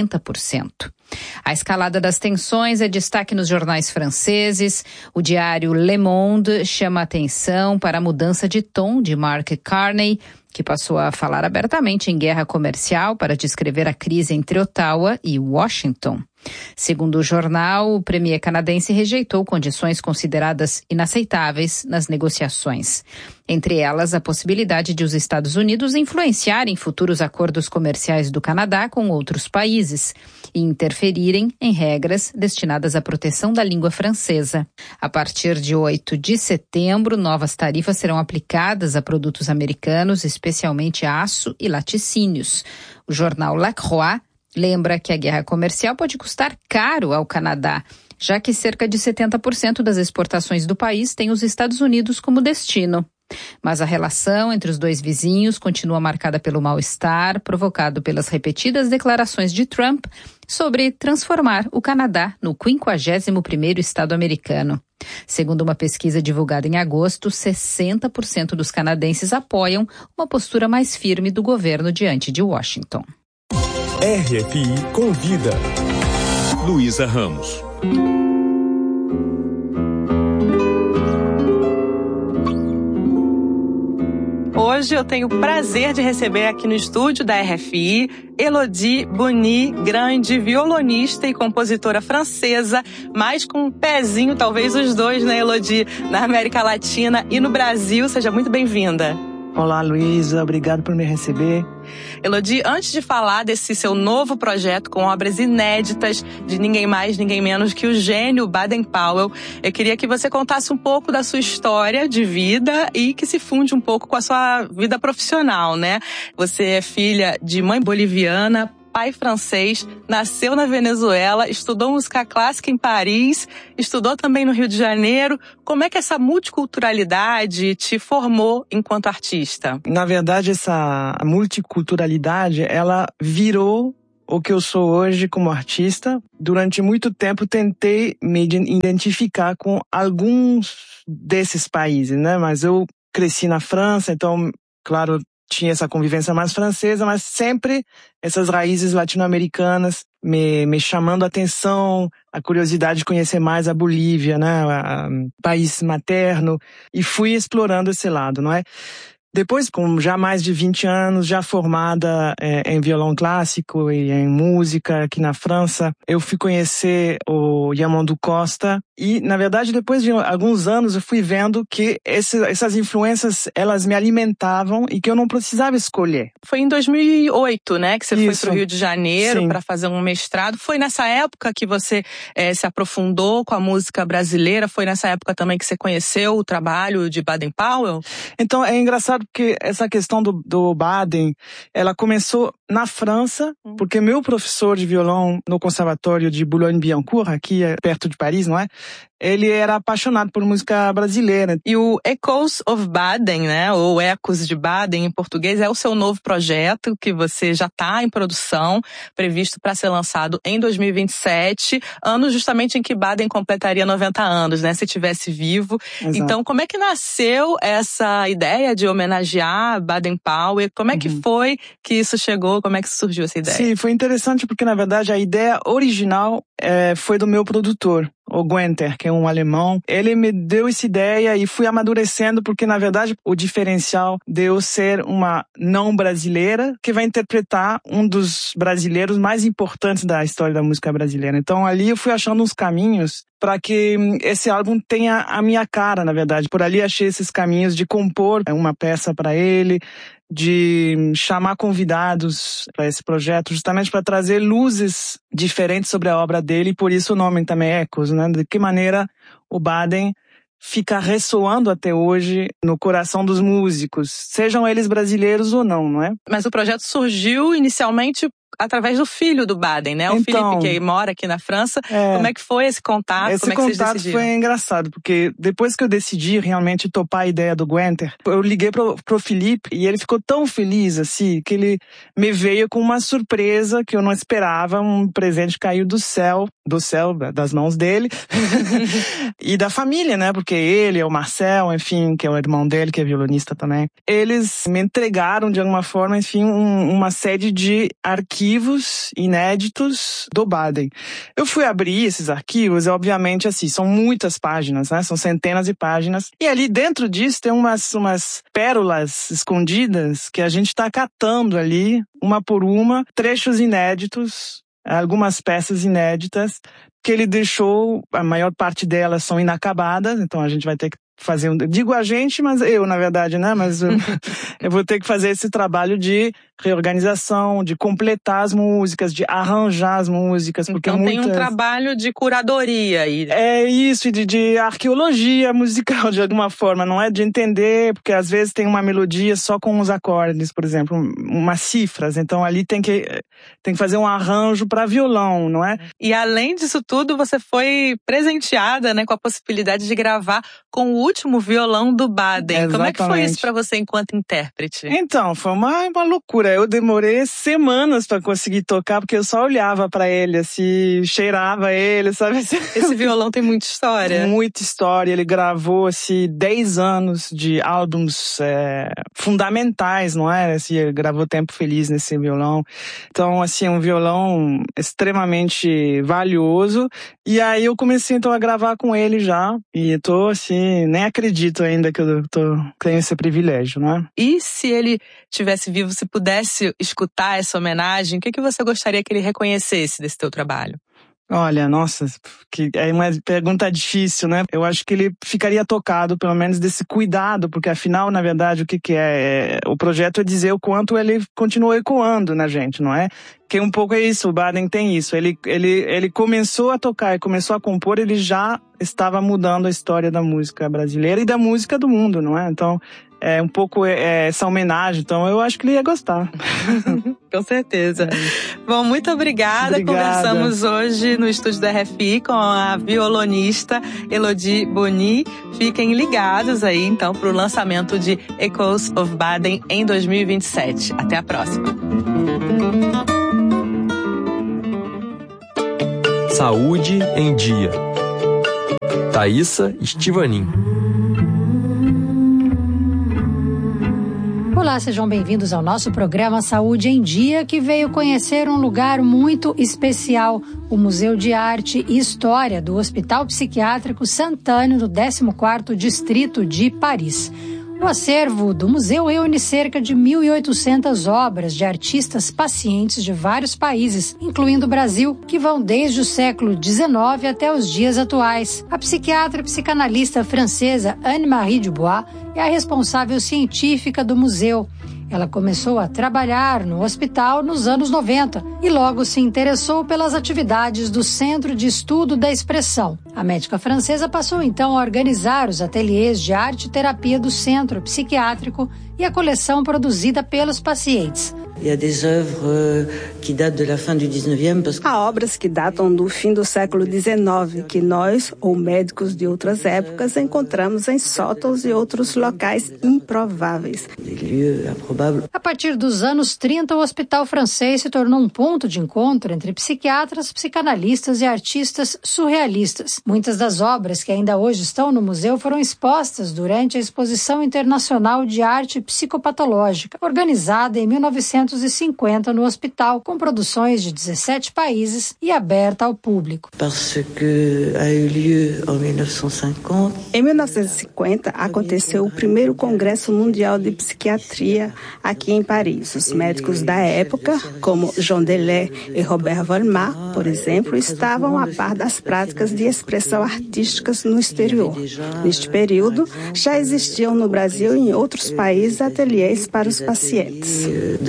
50%. A escalada das tensões é destaque nos jornais franceses. O diário Le Monde chama a atenção para a mudança de tom de Mark Carney, que passou a falar abertamente em guerra comercial para descrever a crise entre Ottawa e Washington. Segundo o jornal, o premier canadense rejeitou condições consideradas inaceitáveis nas negociações. Entre elas, a possibilidade de os Estados Unidos influenciarem futuros acordos comerciais do Canadá com outros países e interferirem em regras destinadas à proteção da língua francesa. A partir de 8 de setembro, novas tarifas serão aplicadas a produtos americanos, especialmente aço e laticínios. O jornal La Croix lembra que a guerra comercial pode custar caro ao Canadá, já que cerca de 70% das exportações do país têm os Estados Unidos como destino. Mas a relação entre os dois vizinhos continua marcada pelo mal-estar provocado pelas repetidas declarações de Trump sobre transformar o Canadá no 51º estado americano. Segundo uma pesquisa divulgada em agosto, 60% dos canadenses apoiam uma postura mais firme do governo diante de Washington. RFI convida. Luísa Ramos. Hoje eu tenho o prazer de receber aqui no estúdio da RFI Elodie Boni, grande violonista e compositora francesa, mas com um pezinho, talvez os dois, né, Elodie, na América Latina e no Brasil. Seja muito bem-vinda. Olá, Luísa, obrigado por me receber. Elodie, antes de falar desse seu novo projeto com obras inéditas de ninguém mais, ninguém menos que o gênio Baden-Powell, eu queria que você contasse um pouco da sua história de vida e que se funde um pouco com a sua vida profissional, né? Você é filha de mãe boliviana, pai francês, nasceu na Venezuela, estudou música clássica em Paris, estudou também no Rio de Janeiro. Como é que essa multiculturalidade te formou enquanto artista? Na verdade, essa multiculturalidade, ela virou o que eu sou hoje como artista. Durante muito tempo tentei me identificar com alguns desses países, né? Mas eu cresci na França, então, claro, tinha essa convivência mais francesa, mas sempre essas raízes latino-americanas me chamando a atenção, a curiosidade de conhecer mais a Bolívia, né, o país materno, e fui explorando esse lado, não é? Depois, com já mais de 20 anos, já formada em violão clássico e em música aqui na França, eu fui conhecer o Yamandu Costa e, na verdade, depois de alguns anos, eu fui vendo que essas influências, elas me alimentavam e que eu não precisava escolher. Foi em 2008, né, que você foi para o Rio de Janeiro para fazer um mestrado. Foi nessa época que você se aprofundou com a música brasileira? Foi nessa época também que você conheceu o trabalho de Baden-Powell? Então, é engraçado porque essa questão do Baden, ela começou na França, porque meu professor de violão no Conservatório de Boulogne-Billancourt, aqui perto de Paris, não é? Ele era apaixonado por música brasileira. E o Echoes of Baden, né, ou Ecos de Baden em português, é o seu novo projeto que você já está em produção, previsto para ser lançado em 2027, ano justamente em que Baden completaria 90 anos, né, se estivesse vivo. Exato. Então, como é que nasceu essa ideia de homenagear Baden-Powell? Como é que foi que isso chegou? Como é que surgiu essa ideia? Sim, foi interessante porque, na verdade, a ideia original foi do meu produtor, o Guenther, que é um alemão. Ele me deu essa ideia e fui amadurecendo porque, na verdade, o diferencial de eu ser uma não brasileira que vai interpretar um dos brasileiros mais importantes da história da música brasileira. Então, ali eu fui achando uns caminhos para que esse álbum tenha a minha cara, na verdade. Por ali achei esses caminhos de compor uma peça para ele, de chamar convidados para esse projeto, justamente para trazer luzes diferentes sobre a obra dele, e por isso o nome também é Ecos, né? De que maneira o Baden fica ressoando até hoje no coração dos músicos, sejam eles brasileiros ou não, não é? Mas o projeto surgiu inicialmente através do filho do Baden, né? O Felipe, que mora aqui na França. Como é que foi esse contato? Esse contato foi engraçado, porque depois que eu decidi realmente topar a ideia do Guenther, eu liguei pro Felipe e ele ficou tão feliz, assim, que ele me veio com uma surpresa que eu não esperava, um presente caiu do céu, das mãos dele, e da família, né? Porque ele, o Marcel, enfim, que é o irmão dele, que é violonista também, eles me entregaram, de alguma forma, enfim, uma série de arquivos inéditos do Baden. Eu fui abrir esses arquivos e, obviamente, assim, são muitas páginas, né? São centenas de páginas. E ali dentro disso tem umas pérolas escondidas que a gente está catando ali, uma por uma, trechos inéditos, algumas peças inéditas que ele deixou, a maior parte delas são inacabadas, então a gente vai ter que fazer digo a gente, mas eu, na verdade, né? Mas eu vou ter que fazer esse trabalho de reorganização, de completar as músicas, de arranjar as músicas. Porque então tem um trabalho de curadoria aí. É isso, de arqueologia musical, de alguma forma, não é? De entender, porque às vezes tem uma melodia só com os acordes, por exemplo, umas cifras, então ali tem que fazer um arranjo para violão, não é? E além disso tudo, você foi presenteada, né, com a possibilidade de gravar com o último violão do Baden. Exatamente. Como é que foi isso para você enquanto intérprete? Então, foi uma loucura. Eu demorei semanas para conseguir tocar, porque eu só olhava para ele, assim, cheirava ele, sabe? Esse violão tem muita história. Muita história. Ele gravou, assim, 10 anos de álbuns fundamentais, não é? Assim, ele gravou Tempo Feliz nesse violão. Então, assim, um violão extremamente valioso. E aí eu comecei, então, a gravar com ele já. E tô, assim, nem acredito ainda que eu tenho esse privilégio, não é? E se ele estivesse vivo, se pudesse escutar essa homenagem, o que você gostaria que ele reconhecesse desse teu trabalho? Olha, nossa, que é uma pergunta difícil, né? Eu acho que ele ficaria tocado, pelo menos, desse cuidado, porque afinal, na verdade, o que é? O projeto é dizer o quanto ele continuou ecoando na gente, não é? Que um pouco é isso, o Baden tem isso. Ele começou a tocar, começou a compor, ele já estava mudando a história da música brasileira e da música do mundo, não é? Então, é um pouco essa homenagem, então eu acho que ele ia gostar. Com certeza. Bom, muito obrigada. Conversamos hoje no estúdio da RFI com a violonista Elodie Boni. Fiquem ligados aí, então, para o lançamento de Echoes of Baden em 2027. Até a próxima. Saúde em Dia. Thaísa Estivanin. Olá, sejam bem-vindos ao nosso programa Saúde em Dia, que veio conhecer um lugar muito especial, o Museu de Arte e História do Hospital Psiquiátrico Sant'Anio, no 14º Distrito de Paris. O acervo do museu reúne cerca de 1.800 obras de artistas pacientes de vários países, incluindo o Brasil, que vão desde o século XIX até os dias atuais. A psiquiatra e psicanalista francesa Anne-Marie Dubois é a responsável científica do museu. Ela começou a trabalhar no hospital nos anos 90 e logo se interessou pelas atividades do Centro de Estudo da Expressão. A médica francesa passou então a organizar os ateliês de arte e terapia do centro psiquiátrico e a coleção produzida pelos pacientes. Há obras que datam do fim do século XIX, que nós, ou médicos de outras épocas, encontramos em sótãos e outros locais improváveis. A partir dos anos 30, o Hospital Francês se tornou um ponto de encontro entre psiquiatras, psicanalistas e artistas surrealistas. Muitas das obras que ainda hoje estão no museu foram expostas durante a Exposição Internacional de Arte Psicopatológica, organizada em 1950 no hospital, com produções de 17 países e aberta ao público. Em 1950, aconteceu o primeiro Congresso Mundial de Psiquiatria aqui em Paris. Os médicos da época, como Jean Delay e Robert Volmar, por exemplo, estavam a par das práticas de expressão artísticas no exterior. Neste período, já existiam no Brasil e em outros países ateliês para os pacientes.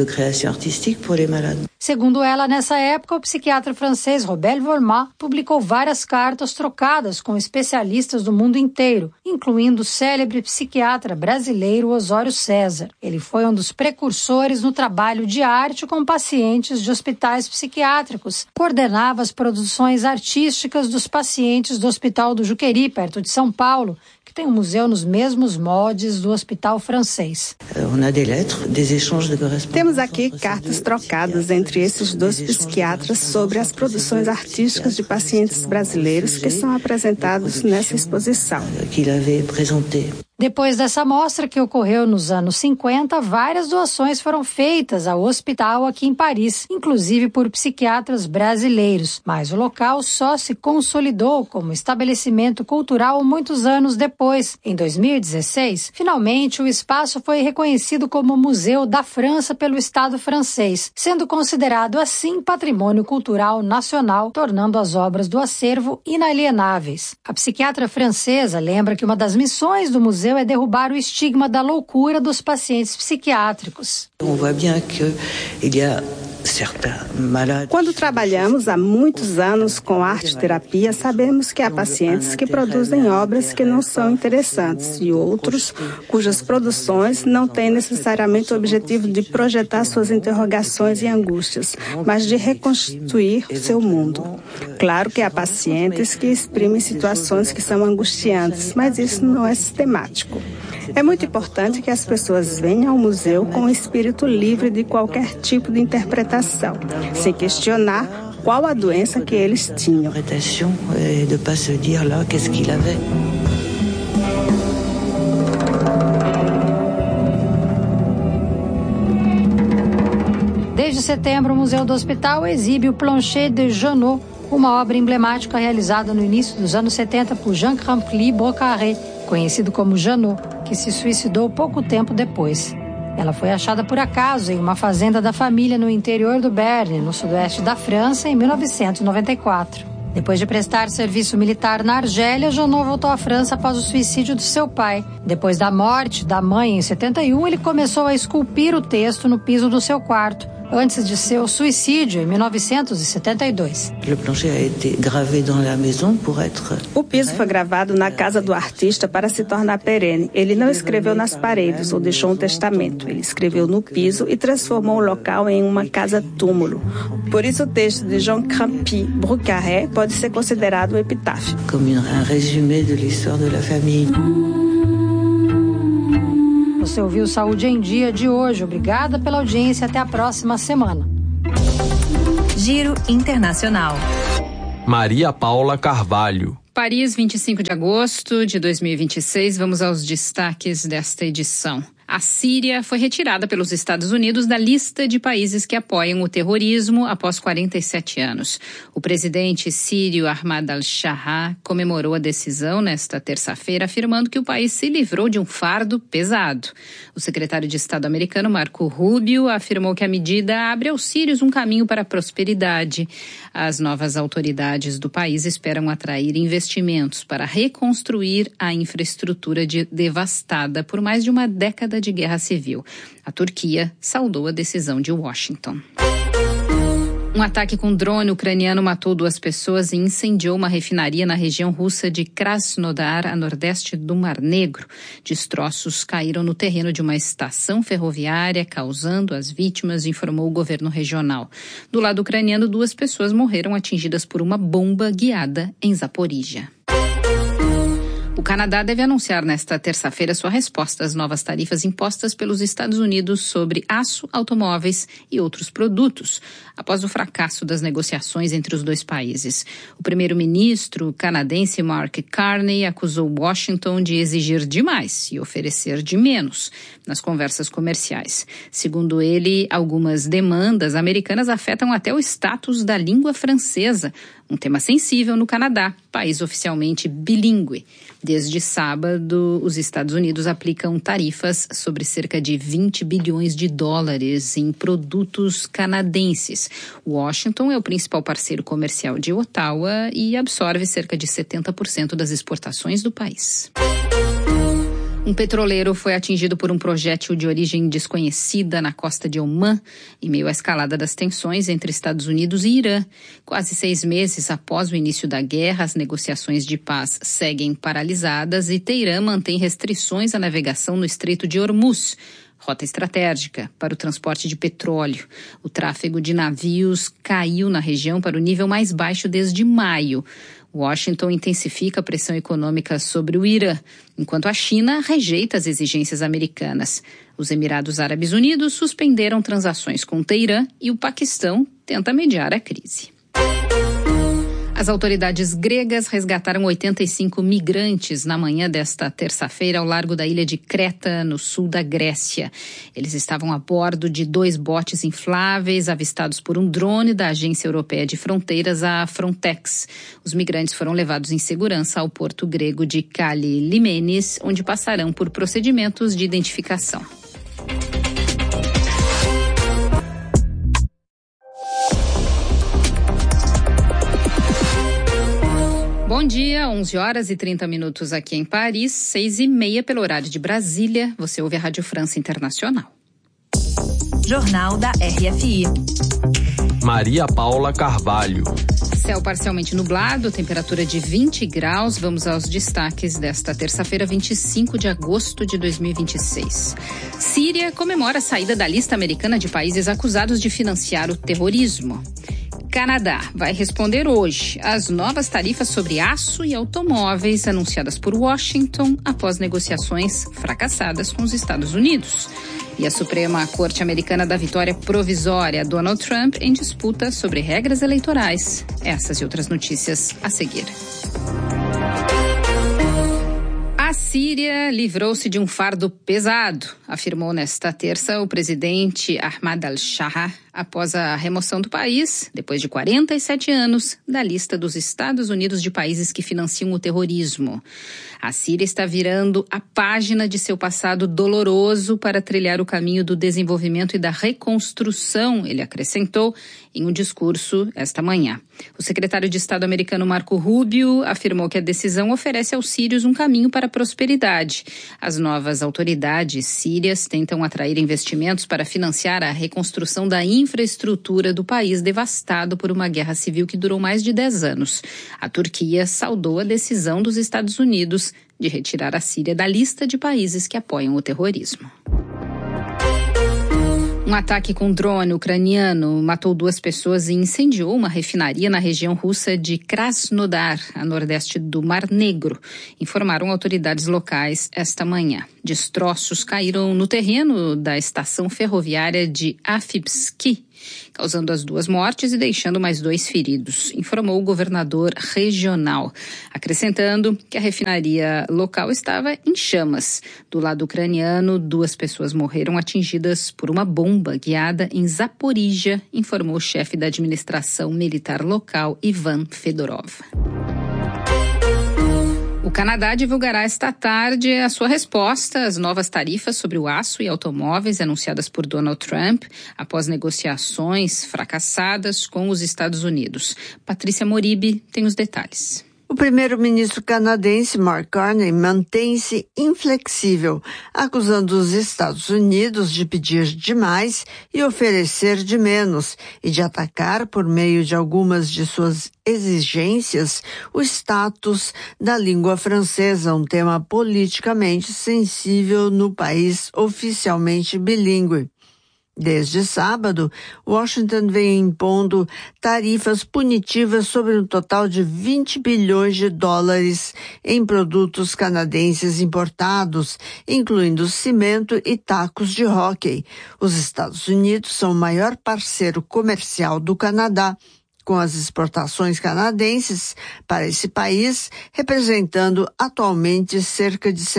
Segundo ela, nessa época, o psiquiatra francês Robert Volmar publicou várias cartas trocadas com especialistas do mundo inteiro, incluindo o célebre psiquiatra brasileiro Osório César. Ele foi um dos precursores no trabalho de arte com pacientes de hospitais psiquiátricos. Coordenava as produções artísticas dos pacientes do Hospital do Juqueri, perto de São Paulo, que tem um museu nos mesmos moldes do Hospital Francês. Temos aqui cartas trocadas entre esses dois psiquiatras sobre as produções artísticas de pacientes brasileiros que são apresentados nessa exposição. Depois dessa mostra, que ocorreu nos anos 50, várias doações foram feitas ao hospital aqui em Paris, inclusive por psiquiatras brasileiros. Mas o local só se consolidou como estabelecimento cultural muitos anos depois. Em 2016, finalmente o espaço foi reconhecido como Museu da França pelo Estado francês, sendo considerado assim patrimônio cultural nacional, tornando as obras do acervo inalienáveis. A psiquiatra francesa lembra que uma das missões do museu é derrubar o estigma da loucura dos pacientes psiquiátricos. Quando trabalhamos há muitos anos com arte-terapia, sabemos que há pacientes que produzem obras que não são interessantes e outros cujas produções não têm necessariamente o objetivo de projetar suas interrogações e angústias, mas de reconstituir seu mundo. Claro que há pacientes que exprimem situações que são angustiantes, mas isso não é sistemático. É muito importante que as pessoas venham ao museu com o espírito livre de qualquer tipo de interpretação, sem questionar qual a doença que eles tinham. Desde setembro, o Museu do Hospital exibe o Plancher de Janot, uma obra emblemática realizada no início dos anos 70 por Jean-Rempli Boccaré, conhecido como Janot, que se suicidou pouco tempo depois. Ela foi achada por acaso em uma fazenda da família no interior do Béarn, no sudoeste da França, em 1994. Depois de prestar serviço militar na Argélia, Janot voltou à França após o suicídio do seu pai. Depois da morte da mãe em 71, ele começou a esculpir o texto no piso do seu quarto, antes de seu suicídio em 1972. O piso foi gravado na casa do artista para se tornar perene. Ele não escreveu nas paredes ou deixou um testamento. Ele escreveu no piso e transformou o local em uma casa-túmulo. Por isso o texto de Jean Crampy Brucaret pode ser considerado um epitáfio. Como um résumé da história da família. Você ouviu Saúde em Dia de hoje. Obrigada pela audiência. Até a próxima semana. Giro Internacional. Maria Paula Carvalho. Paris, 25 de agosto de 2026. Vamos aos destaques desta edição. A Síria foi retirada pelos Estados Unidos da lista de países que apoiam o terrorismo após 47 anos. O presidente sírio Ahmad al-Shara comemorou a decisão nesta terça-feira, afirmando que o país se livrou de um fardo pesado. O secretário de Estado americano, Marco Rubio, afirmou que a medida abre aos sírios um caminho para a prosperidade. As novas autoridades do país esperam atrair investimentos para reconstruir a infraestrutura devastada por mais de uma década de guerra civil. A Turquia saudou a decisão de Washington. Um ataque com drone ucraniano matou 2 pessoas e incendiou uma refinaria na região russa de Krasnodar, a nordeste do Mar Negro. Destroços caíram no terreno de uma estação ferroviária, causando as vítimas, informou o governo regional. Do lado ucraniano, 2 pessoas morreram atingidas por uma bomba guiada em Zaporíjia. O Canadá deve anunciar nesta terça-feira sua resposta às novas tarifas impostas pelos Estados Unidos sobre aço, automóveis e outros produtos, após o fracasso das negociações entre os 2 países. O primeiro-ministro canadense Mark Carney acusou Washington de exigir demais e oferecer de menos nas conversas comerciais. Segundo ele, algumas demandas americanas afetam até o status da língua francesa, um tema sensível no Canadá, país oficialmente bilíngue. Desde sábado, os Estados Unidos aplicam tarifas sobre cerca de 20 bilhões de dólares em produtos canadenses. Washington é o principal parceiro comercial de Ottawa e absorve cerca de 70% das exportações do país. Um petroleiro foi atingido por um projétil de origem desconhecida na costa de Omã, em meio à escalada das tensões entre Estados Unidos e Irã. Quase 6 meses após o início da guerra, as negociações de paz seguem paralisadas e Teherã mantém restrições à navegação no Estreito de Hormuz, rota estratégica para o transporte de petróleo. O tráfego de navios caiu na região para o nível mais baixo desde maio. Washington intensifica a pressão econômica sobre o Irã, enquanto a China rejeita as exigências americanas. Os Emirados Árabes Unidos suspenderam transações com Teherã e o Paquistão tenta mediar a crise. As autoridades gregas resgataram 85 migrantes na manhã desta terça-feira ao largo da ilha de Creta, no sul da Grécia. Eles estavam a bordo de 2 botes infláveis avistados por um drone da Agência Europeia de Fronteiras, a Frontex. Os migrantes foram levados em segurança ao porto grego de Kali Limenis, onde passarão por procedimentos de identificação. Bom dia, 11 horas e 30 minutos aqui em Paris, 6h30 pelo horário de Brasília. Você ouve a Rádio França Internacional. Jornal da RFI. Maria Paula Carvalho. Céu parcialmente nublado, temperatura de 20 graus. Vamos aos destaques desta terça-feira, 25 de agosto de 2026. Síria comemora a saída da lista americana de países acusados de financiar o terrorismo. Canadá vai responder hoje às novas tarifas sobre aço e automóveis anunciadas por Washington após negociações fracassadas com os Estados Unidos. E a Suprema Corte Americana dá vitória provisória a Donald Trump em disputa sobre regras eleitorais. Essas e outras notícias a seguir. A Síria livrou-se de um fardo pesado, afirmou nesta terça o presidente Ahmad al-Shara, após a remoção do país, depois de 47 anos, da lista dos Estados Unidos de países que financiam o terrorismo. A Síria está virando a página de seu passado doloroso para trilhar o caminho do desenvolvimento e da reconstrução, ele acrescentou em um discurso esta manhã. O secretário de Estado americano Marco Rubio afirmou que a decisão oferece aos sírios um caminho para a prosperidade. As novas autoridades sírias tentam atrair investimentos para financiar a reconstrução da infraestrutura do país devastado por uma guerra civil que durou mais de 10 anos. A Turquia saudou a decisão dos Estados Unidos de retirar a Síria da lista de países que apoiam o terrorismo. Um ataque com drone ucraniano matou 2 pessoas e incendiou uma refinaria na região russa de Krasnodar, a nordeste do Mar Negro, informaram autoridades locais esta manhã. Destroços caíram no terreno da estação ferroviária de Afipski, causando as 2 mortes e deixando mais 2 feridos, informou o governador regional, acrescentando que a refinaria local estava em chamas. Do lado ucraniano, 2 pessoas morreram atingidas por uma bomba guiada em Zaporizhia, informou o chefe da administração militar local, Ivan Fedorov. O Canadá divulgará esta tarde a sua resposta às novas tarifas sobre o aço e automóveis anunciadas por Donald Trump após negociações fracassadas com os Estados Unidos. Patrícia Moribe tem os detalhes. O primeiro-ministro canadense Mark Carney mantém-se inflexível, acusando os Estados Unidos de pedir demais e oferecer de menos, e de atacar, por meio de algumas de suas exigências, o status da língua francesa, um tema politicamente sensível no país oficialmente bilíngue. Desde sábado, Washington vem impondo tarifas punitivas sobre um total de 20 bilhões de dólares em produtos canadenses importados, incluindo cimento e tacos de hóquei. Os Estados Unidos são o maior parceiro comercial do Canadá, com as exportações canadenses para esse país representando atualmente cerca de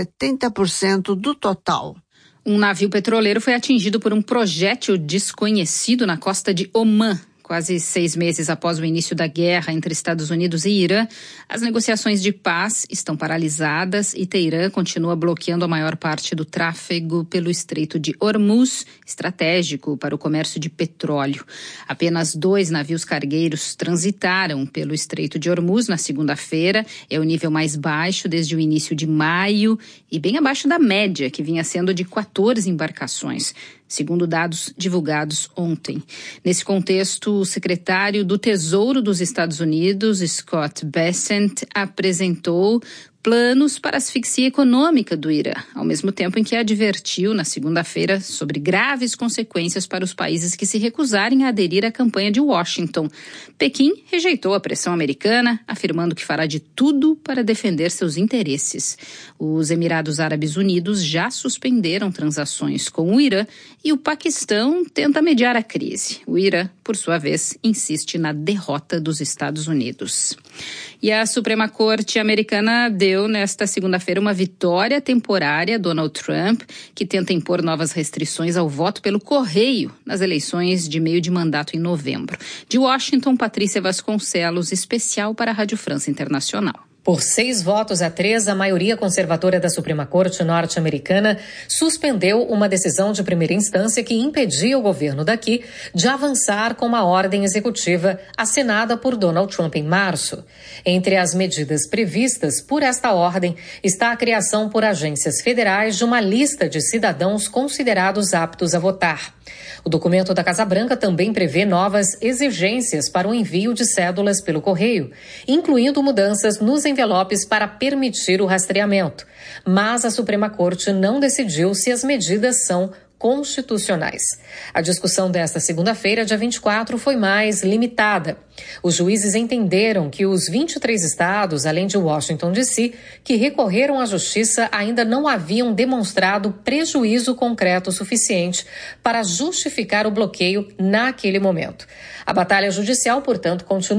70% do total. Um navio petroleiro foi atingido por um projétil desconhecido na costa de Omã. Quase 6 meses após o início da guerra entre Estados Unidos e Irã, as negociações de paz estão paralisadas e Teherã continua bloqueando a maior parte do tráfego pelo Estreito de Hormuz, estratégico para o comércio de petróleo. Apenas 2 navios cargueiros transitaram pelo Estreito de Hormuz na segunda-feira. É o nível mais baixo desde o início de maio e bem abaixo da média, que vinha sendo de 14 embarcações, segundo dados divulgados ontem. Nesse contexto, o secretário do Tesouro dos Estados Unidos, Scott Bessent, apresentou planos para a asfixia econômica do Irã, ao mesmo tempo em que advertiu na segunda-feira sobre graves consequências para os países que se recusarem a aderir à campanha de Washington. Pequim rejeitou a pressão americana, afirmando que fará de tudo para defender seus interesses. Os Emirados Árabes Unidos já suspenderam transações com o Irã e o Paquistão tenta mediar a crise. O Irã, por sua vez, insiste na derrota dos Estados Unidos. E a Suprema Corte americana deu nesta segunda-feira uma vitória temporária a Donald Trump, que tenta impor novas restrições ao voto pelo correio nas eleições de meio de mandato em novembro. De Washington, Patrícia Vasconcelos, especial para a Rádio França Internacional. Por 6-3, a maioria conservadora da Suprema Corte norte-americana suspendeu uma decisão de primeira instância que impedia o governo daqui de avançar com uma ordem executiva assinada por Donald Trump em março. Entre as medidas previstas por esta ordem está a criação por agências federais de uma lista de cidadãos considerados aptos a votar. O documento da Casa Branca também prevê novas exigências para o envio de cédulas pelo correio, incluindo mudanças nos envelopes para permitir o rastreamento. Mas a Suprema Corte não decidiu se as medidas são constitucionais. A discussão desta segunda-feira, dia 24, foi mais limitada. Os juízes entenderam que os 23 estados, além de Washington, D.C., que recorreram à justiça ainda não haviam demonstrado prejuízo concreto suficiente para justificar o bloqueio naquele momento. A batalha judicial, portanto, continua.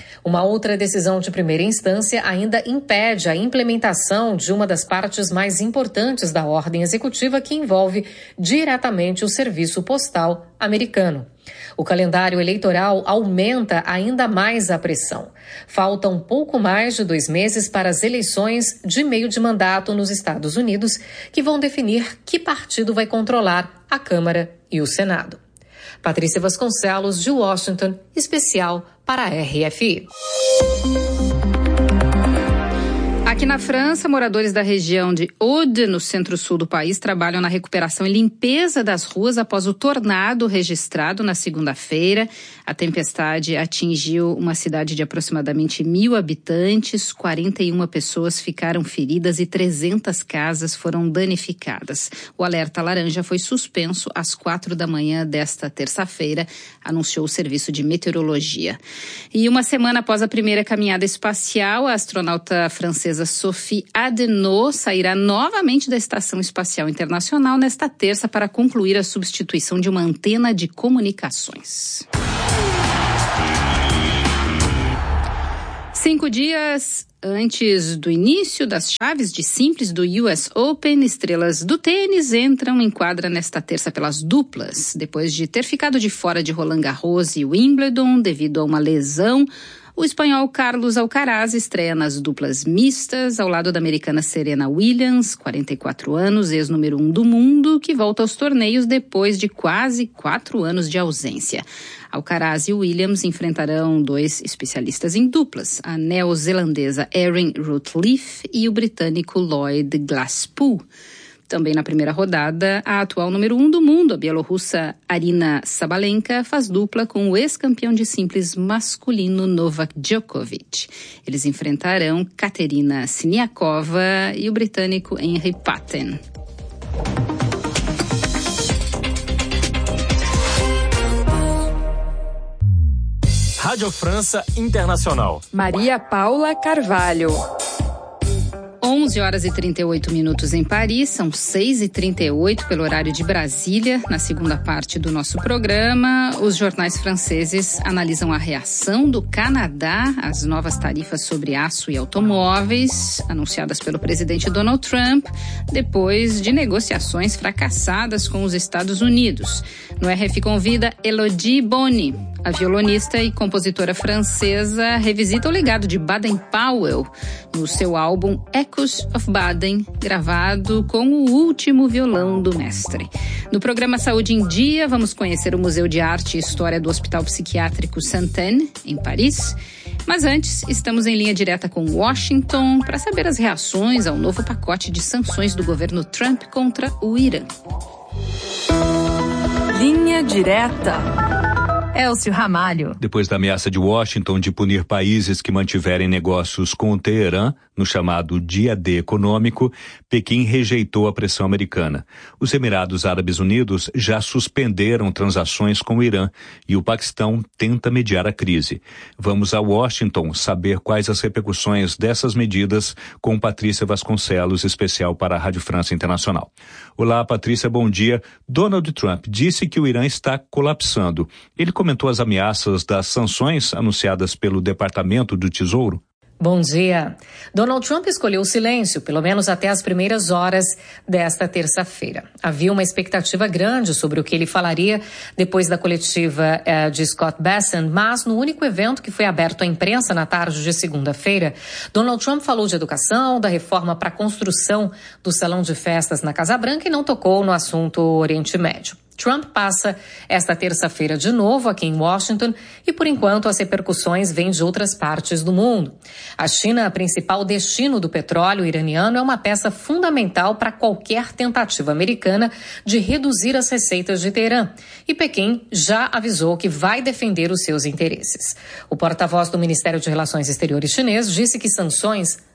Uma outra decisão de primeira instância ainda impede a implementação de uma das partes mais importantes da ordem executiva, que envolve diretamente o serviço postal americano. O calendário eleitoral aumenta ainda mais a pressão. Faltam pouco mais de 2 meses para as eleições de meio de mandato nos Estados Unidos, que vão definir que partido vai controlar a Câmara e o Senado. Patrícia Vasconcelos, de Washington, especial para a RFI. Aqui na França, moradores da região de Aude, no centro-sul do país, trabalham na recuperação e limpeza das ruas após o tornado registrado na segunda-feira. A tempestade atingiu uma cidade de aproximadamente 1.000 habitantes, 41 pessoas ficaram feridas e 300 casas foram danificadas. O alerta laranja foi suspenso às 4 da manhã desta terça-feira, anunciou o Serviço de Meteorologia. E uma semana após a primeira caminhada espacial, a astronauta francesa Sophie Adenau sairá novamente da Estação Espacial Internacional nesta terça para concluir a substituição de uma antena de comunicações. 5 dias antes do início das chaves de simples do US Open, estrelas do tênis entram em quadra nesta terça pelas duplas. Depois de ter ficado de fora de Roland Garros e Wimbledon devido a uma lesão, o espanhol Carlos Alcaraz estreia nas duplas mistas, ao lado da americana Serena Williams, 44 anos, ex-número 1 do mundo, que volta aos torneios depois de quase 4 anos de ausência. Alcaraz e Williams enfrentarão 2 especialistas em duplas, a neozelandesa Erin Routliffe e o britânico Lloyd Glasspool. Também na primeira rodada, a atual número 1 do mundo, a bielorrussa Arina Sabalenka, faz dupla com o ex-campeão de simples masculino Novak Djokovic. Eles enfrentarão Katerina Siniakova e o britânico Henry Patten. Rádio França Internacional. Maria Paula Carvalho. 11 horas e 38 minutos em Paris, são 6h38 pelo horário de Brasília. Na segunda parte do nosso programa, os jornais franceses analisam a reação do Canadá às novas tarifas sobre aço e automóveis, anunciadas pelo presidente Donald Trump, depois de negociações fracassadas com os Estados Unidos. No RF Convida, Elodie Boni, a violonista e compositora francesa, revisita o legado de Baden-Powell no seu álbum Echoes of Baden, gravado com o último violão do mestre. No programa Saúde em Dia, vamos conhecer o Museu de Arte e História do Hospital Psiquiátrico Sainte-Anne, em Paris. Mas antes, estamos em linha direta com Washington para saber as reações ao novo pacote de sanções do governo Trump contra o Irã. Linha direta. Elcio Ramalho. Depois da ameaça de Washington de punir países que mantiverem negócios com o Teherã, no chamado Dia D econômico, Pequim rejeitou a pressão americana. Os Emirados Árabes Unidos já suspenderam transações com o Irã e o Paquistão tenta mediar a crise. Vamos a Washington saber quais as repercussões dessas medidas com Patrícia Vasconcelos, especial para a Rádio França Internacional. Olá, Patrícia, bom dia. Donald Trump disse que o Irã está colapsando. Ele comentou as ameaças das sanções anunciadas pelo Departamento do Tesouro? Bom dia. Donald Trump escolheu o silêncio, pelo menos até as primeiras horas desta terça-feira. Havia uma expectativa grande sobre o que ele falaria depois da coletiva de Scott Bessent, mas no único evento que foi aberto à imprensa na tarde de segunda-feira, Donald Trump falou de educação, da reforma para a construção do salão de festas na Casa Branca e não tocou no assunto Oriente Médio. Trump passa esta terça-feira de novo aqui em Washington e, por enquanto, as repercussões vêm de outras partes do mundo. A China, principal destino do petróleo iraniano, é uma peça fundamental para qualquer tentativa americana de reduzir as receitas de Teherã. E Pequim já avisou que vai defender os seus interesses. O porta-voz do Ministério de Relações Exteriores chinês disse que sanções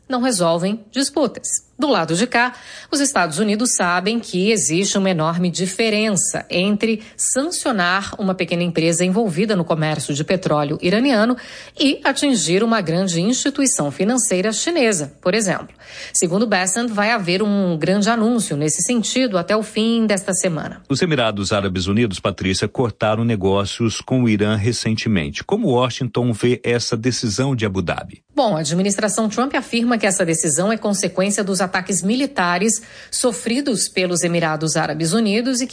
não resolvem disputas. Do lado de cá, os Estados Unidos sabem que existe uma enorme diferença entre sancionar uma pequena empresa envolvida no comércio de petróleo iraniano e atingir uma grande instituição financeira chinesa, por exemplo. Segundo Bessent, vai haver um grande anúncio nesse sentido até o fim desta semana. Os Emirados Árabes Unidos, Patrícia, cortaram negócios com o Irã recentemente. Como Washington vê essa decisão de Abu Dhabi? Bom, a administração Trump afirma que essa decisão é consequência dos ataques militares sofridos pelos Emirados Árabes Unidos e